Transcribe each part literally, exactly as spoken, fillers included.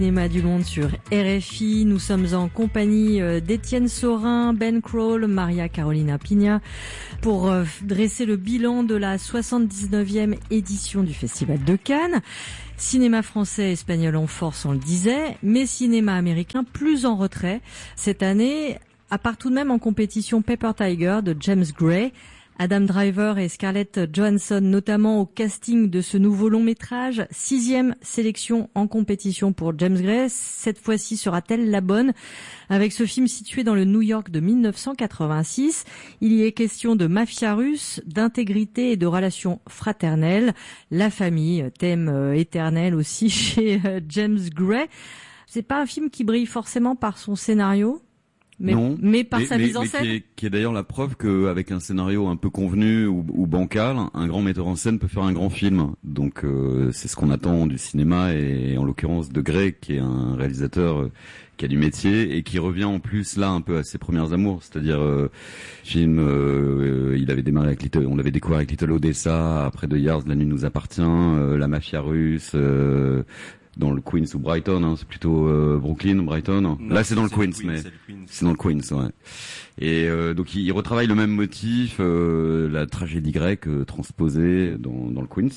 Cinéma du Monde sur R F I. Nous sommes en compagnie d'Étienne Saurin, Ben Crowell, Maria Carolina Pina pour dresser le bilan de la soixante-dix-neuvième édition du Festival de Cannes. Cinéma français et espagnol en force, on le disait, mais cinéma américain plus en retrait. Cette année, à part tout de même en compétition Paper Tiger de James Gray, Adam Driver et Scarlett Johansson, notamment au casting de ce nouveau long métrage. Sixième sélection en compétition pour James Gray. Cette fois-ci sera-t-elle la bonne? Avec ce film situé dans le New York de mille neuf cent quatre-vingt-six, il y est question de mafia russe, d'intégrité et de relations fraternelles. La famille, thème éternel aussi chez James Gray. C'est pas un film qui brille forcément par son scénario, Mais, non, mais par mais, sa mais, mise en mais scène. Qui est, qui est d'ailleurs la preuve qu'avec un scénario un peu convenu ou, ou bancal, un grand metteur en scène peut faire un grand film. Donc euh, c'est ce qu'on attend du cinéma, et en l'occurrence de Gray, qui est un réalisateur euh, qui a du métier et qui revient en plus là un peu à ses premières amours, c'est-à-dire euh, film. Euh, il avait démarré avec Little, on l'avait découvert avec Little Odessa, après The Yards, La nuit nous appartient, euh, La mafia russe. Euh, dans le Queens ou Brighton, hein, c'est plutôt euh, Brooklyn ou Brighton. Non, là c'est dans le Queens, le Queens mais c'est, Queens. c'est dans le Queens, ouais. Et euh, donc il, il retravaille le même motif, euh, la tragédie grecque euh, transposée dans, dans le Queens,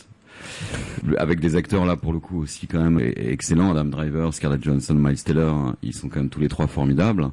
avec des acteurs là pour le coup aussi quand même excellents. Adam Driver, Scarlett Johansson, Miles Teller, hein, ils sont quand même tous les trois formidables.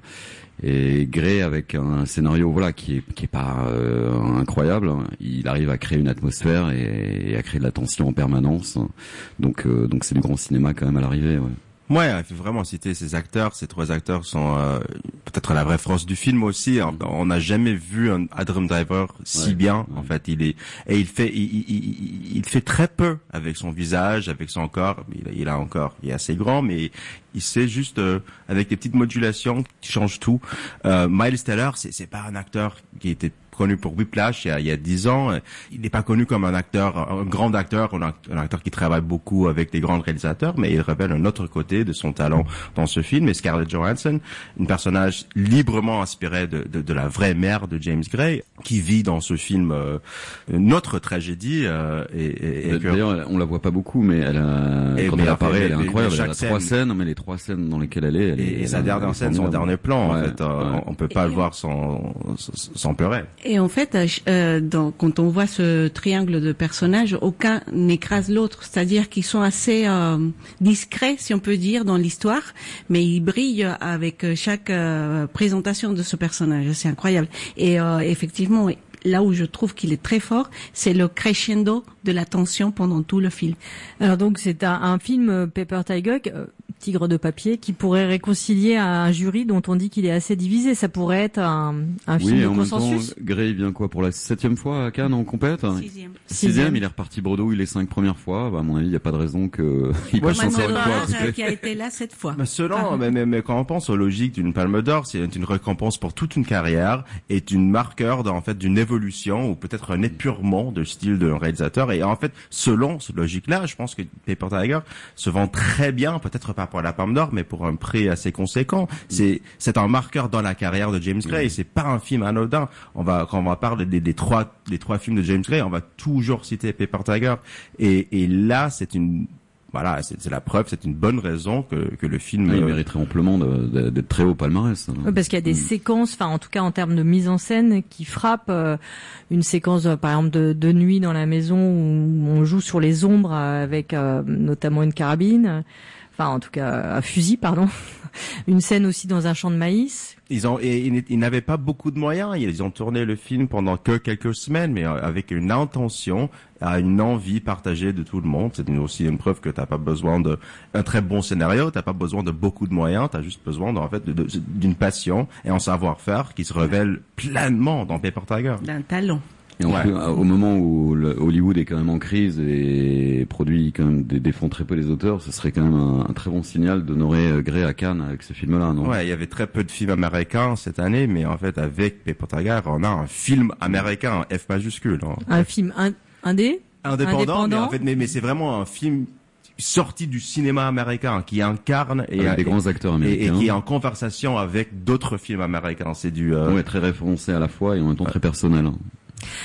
Et Gray, avec un scénario voilà qui est qui est pas euh, incroyable, il arrive à créer une atmosphère et, et à créer de la tension en permanence. Donc euh, donc c'est du grand cinéma quand même à l'arrivée, ouais. Ouais, il faut vraiment citer ces acteurs. Ces trois acteurs sont euh, peut-être la vraie force du film aussi. On n'a jamais vu un Adam Driver si ouais, bien. Ouais. En fait, il est et il fait il, il, il, il fait très peu avec son visage, avec son corps. Il, il a encore, il est assez grand, mais il sait juste euh, avec des petites modulations qui changent tout. Euh, Miles Teller, c'est, c'est pas un acteur qui était connu pour Whiplash il y a, il y a dix ans. Il n'est pas connu comme un acteur, un grand acteur, un acteur qui travaille beaucoup avec des grands réalisateurs, mais il révèle un autre côté de son talent dans ce film. Et Scarlett Johansson, un personnage librement inspiré de, de, de la vraie mère de James Gray, qui vit dans ce film euh, notre tragédie. Euh, et, et, D'ailleurs, que... on la voit pas beaucoup, mais elle a, et quand mais elle apparaît, mais, elle est mais, incroyable. Mais elle a scène... trois scènes, mais les trois scènes dans lesquelles elle est, elle et, est, et sa dernière scène, son dernier plan, ouais, en fait, ouais. euh, on peut pas et le voir sans, sans pleurer. Et en fait, euh, dans, quand on voit ce triangle de personnages, aucun n'écrase l'autre. C'est-à-dire qu'ils sont assez euh, discrets, si on peut dire, dans l'histoire, mais ils brillent avec chaque euh, présentation de ce personnage. C'est incroyable. Et euh, effectivement, là où je trouve qu'il est très fort, c'est le crescendo de la tension pendant tout le film. Alors donc c'est un, un film Paper Tiger, euh, Tigre de papier, qui pourrait réconcilier un jury dont on dit qu'il est assez divisé. Ça pourrait être un, un film oui, de en consensus. Même temps, Gray vient quoi pour la septième fois à Cannes en compète? Sixième. Sixième. Il est reparti Bordeaux, il est cinq premières fois. Bah, à mon avis, il n'y a pas de raison que il passe encore une fois. Qui a été là cette fois. Mais selon, mais, mais, mais quand on pense aux logiques d'une Palme d'Or, c'est une récompense pour toute une carrière, et une marqueur en fait d'une évolution ou peut-être un épurement de style d'un réalisateur. Et en fait, selon cette logique-là, je pense que Paper Tiger se vend très bien, peut-être pas pour la Palme d'Or, mais pour un prix assez conséquent. C'est c'est un marqueur dans la carrière de James Gray. C'est pas un film anodin. On va quand on va parler des, des trois des trois films de James Gray, on va toujours citer Paper Tiger. Et et là, c'est une Voilà, c'est, c'est la preuve, c'est une bonne raison que, que le film... Ah, il mériterait amplement de, de, d'être très haut palmarès. Hein. Oui, parce qu'il y a des mmh. séquences, enfin en tout cas en termes de mise en scène, qui frappent. Euh, une séquence, euh, par exemple, de, de nuit dans la maison où on joue sur les ombres avec euh, notamment une carabine, enfin en tout cas un fusil, pardon. Une scène aussi dans un champ de maïs. Ils ont, et, ils, ils n'avaient pas beaucoup de moyens. Ils ont tourné le film pendant que quelques semaines, mais avec une intention, une envie partagée de tout le monde. C'est aussi une preuve que t'as pas besoin de un très bon scénario, t'as pas besoin de beaucoup de moyens, t'as juste besoin en fait de, de, d'une passion et un savoir-faire qui se révèle pleinement dans Paper Tiger. D'un talent. Et en ouais. plus, au moment où le Hollywood est quand même en crise et produit quand même des, des fonds très peu les auteurs, ce serait quand même un, un très bon signal d'honorer Gray à Cannes avec ce film-là, non? Ouais, il y avait très peu de films américains cette année, mais en fait, avec Paper Tiger, on a un film américain, F majuscule. Hein. Un film in- indé Indépendant, Indépendant. mais en fait, mais, mais c'est vraiment un film sorti du cinéma américain qui incarne et avec des grands acteurs américains et, et qui est en conversation avec d'autres films américains. C'est du euh... ouais, très référencé à la fois et en même temps très personnel.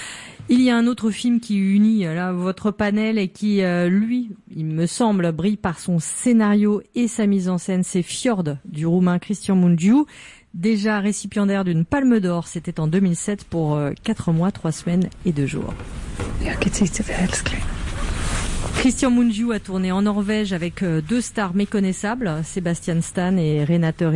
Il y a un autre film qui unit là votre panel et qui, euh, lui, il me semble, brille par son scénario et sa mise en scène. C'est Fjord du Roumain Cristian Mungiu, déjà récipiendaire d'une Palme d'Or. C'était en deux mille sept pour euh, quatre mois, trois semaines et deux jours. Cristian Mungiu a tourné en Norvège avec euh, deux stars méconnaissables, Sebastian Stan et Renate